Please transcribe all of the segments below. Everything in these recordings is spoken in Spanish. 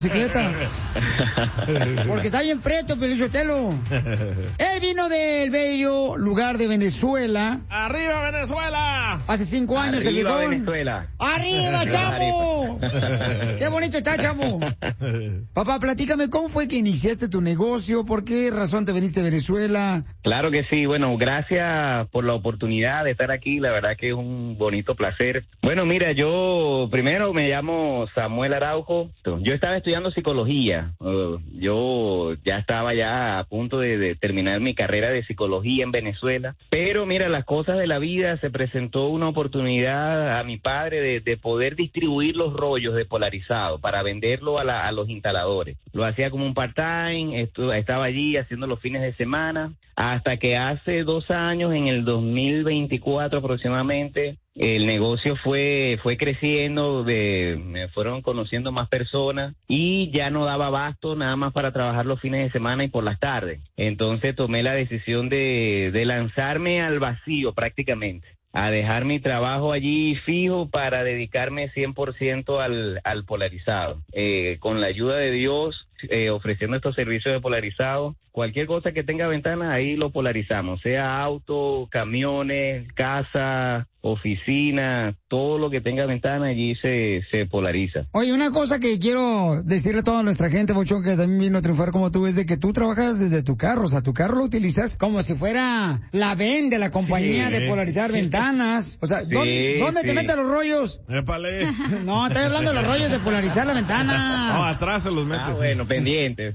bicicleta. Porque está bien preto, Pelichotelo. Él vino del bello lugar de Venezuela. ¡Arriba, Venezuela! Hace 5 años el viejón. Venezuela. ¡Arriba, chavo! ¡Qué bonito está, chavo! Papá, platícame, ¿cómo fue que iniciaste tu negocio? ¿Por qué razón te viniste de Venezuela? Claro que sí. Bueno, gracias por la oportunidad de estar aquí. La verdad que es un bonito placer. Bueno, mira, yo primero me llamo Samuel Araujo. Yo estaba estudiando psicología. Yo ya estaba a punto de terminar mi carrera de psicología en Venezuela, pero mira, las cosas de la vida, se presentó una oportunidad a mi padre de poder distribuir los rollos despolarizados para venderlo a los instaladores. Lo hacía como un part-time, estaba allí haciendo los fines de semana, hasta que hace 2 años, en el 2024 aproximadamente, el negocio fue creciendo, me fueron conociendo más personas y ya no daba abasto nada más para trabajar los fines de semana y por las tardes. Entonces tomé la decisión de lanzarme al vacío prácticamente, a dejar mi trabajo allí fijo para dedicarme 100% al polarizado. Con la ayuda de Dios, ofreciendo estos servicios de polarizado, cualquier cosa que tenga ventanas, ahí lo polarizamos, sea auto, camiones, casa, oficina, todo lo que tenga ventana allí se polariza. Oye, una cosa que quiero decirle a toda nuestra gente, Bochón, que también vino a triunfar como tú, es de que tú trabajas desde tu carro, o sea, tu carro lo utilizas como si fuera la VEN de la compañía de polarizar ventanas. O sea, ¿dónde te meten los rollos? ¡Épale! No, estoy hablando de los rollos de polarizar la ventana. No, atrás se los mete. Ah, bueno, pendiente.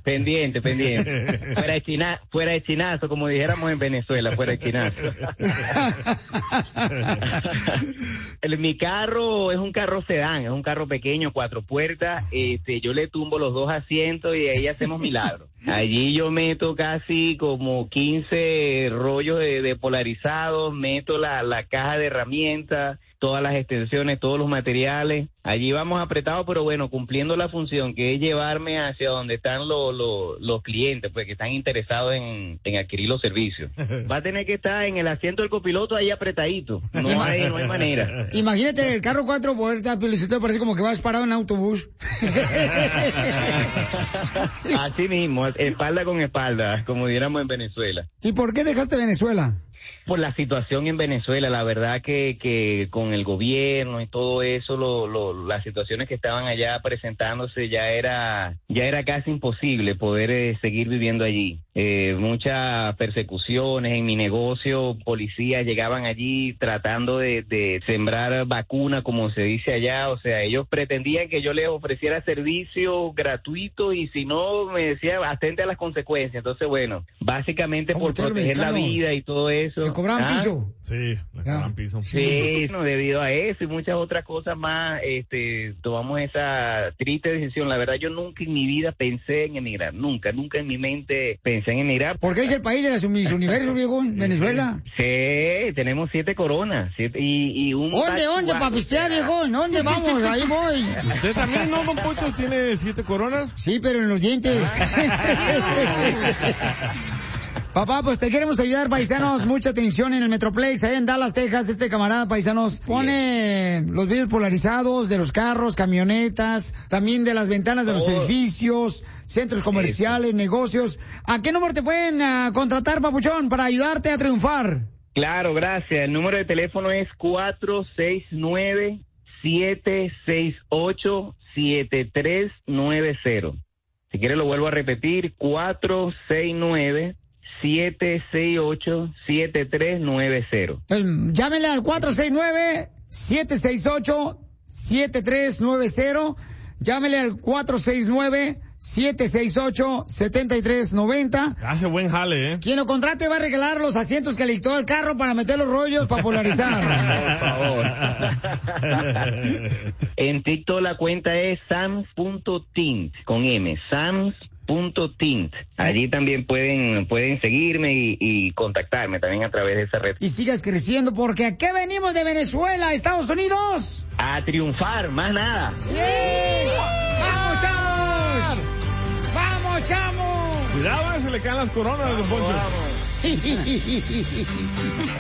Fuera de chinazo, como dijéramos en Venezuela, fuera de chinazo. Mi carro es un carro sedán, es un carro pequeño, 4 puertas. Yo le tumbo los 2 asientos y ahí hacemos milagros. Allí yo meto casi como 15 rollos de polarizados, meto la caja de herramientas, todas las extensiones, todos los materiales. Allí vamos apretados, pero bueno, cumpliendo la función que es llevarme hacia donde están los clientes, pues que están interesados en adquirir los servicios. Va a tener que estar en el asiento del copiloto ahí apretadito. No hay manera. Imagínate el carro 4 puertas, Felicito, parece como que vas parado en autobús. Así mismo, espalda con espalda, como diéramos en Venezuela. ¿Y por qué dejaste Venezuela? Por la situación en Venezuela, la verdad que con el gobierno y todo eso, las situaciones que estaban allá presentándose, ya era casi imposible poder seguir viviendo allí. Muchas persecuciones en mi negocio, policías llegaban allí tratando de sembrar vacuna, como se dice allá. O sea, ellos pretendían que yo les ofreciera servicio gratuito y si no, me decía, atente a las consecuencias. Entonces, bueno, básicamente por proteger la vida y todo eso. ¿Cobraban piso? Sí, me cobraban piso. Sí, no, debido a eso y muchas otras cosas más, tomamos esa triste decisión. La verdad, yo nunca en mi vida pensé en emigrar, nunca en mi mente pensé en emigrar. ¿Por qué es el país de las Miss Universo, viejo, Venezuela? Sí, tenemos 7 coronas, y un... ¿Dónde, para pistear, viejo? ¿Dónde vamos? Ahí voy. ¿Usted también, no, don Poncho, tiene 7 coronas? Sí, pero en los dientes. Papá, pues te queremos ayudar, paisanos. Mucha atención en el Metroplex, ahí en Dallas, Texas. Este camarada, paisanos, pone los vidrios polarizados de los carros, camionetas, también de las ventanas de los edificios, centros comerciales, negocios. ¿A qué número te pueden contratar, papuchón, para ayudarte a triunfar? Claro, gracias. El número de teléfono es 469-768-7390. Si quieres lo vuelvo a repetir, 469-768-7390. Llámenle al 469-768-7390. Llámenle al 469-768-7390. Hace buen jale, ¿eh? Quien lo contrate va a regalar los asientos que le dictó al carro para meter los rollos para polarizar. Por favor. En TikTok la cuenta es sams.tint, con M, sams.tint. Allí también pueden seguirme y contactarme también a través de esa red. Y sigas creciendo, porque ¿a qué venimos de Venezuela, Estados Unidos? A triunfar, más nada. ¡Sí! ¡Vamos, chavos! ¡Vamos, chavos! Cuidado, se le caen las coronas, don Poncho. Vamos.